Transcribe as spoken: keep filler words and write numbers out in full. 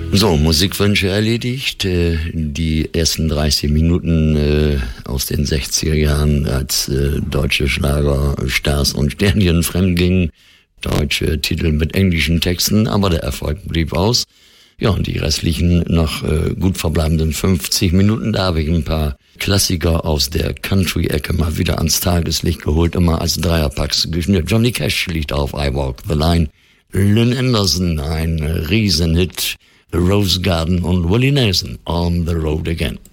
So, Musikwünsche erledigt. Die ersten dreißig Minuten äh, aus den sechziger Jahren, als äh, deutsche Schlager Stars und Sternchen fremdgingen. Deutsche Titel mit englischen Texten, aber der Erfolg blieb aus. Ja, und die restlichen noch äh, gut verbleibenden fünfzig Minuten, da habe ich ein paar Klassiker aus der Country-Ecke mal wieder ans Tageslicht geholt, immer als Dreierpacks geschnürt. Johnny Cash liegt auf I Walk the Line. Lynn Anderson, ein Riesenhit. Rose Garden und Willie Nelson, On the Road Again.